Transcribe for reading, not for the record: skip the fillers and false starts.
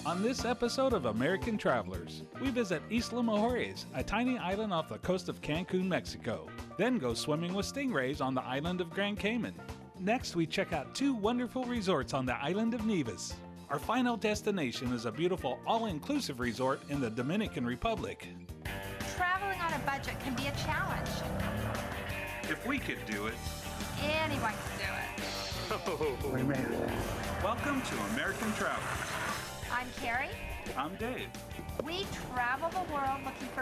On this episode of American Travelers, we visit Isla Mujeres, a tiny island off the coast of Cancun, Mexico. Then go swimming with stingrays on the island of Grand Cayman. Next, we check out 2 wonderful resorts on the island of Nevis. Our final destination is a beautiful all-inclusive resort in the Dominican Republic. Traveling on a budget can be a challenge. If we could do it, Anyone can do it. we made it. Welcome to American Travelers. I'm Carrie. I'm Dave. We travel the world looking for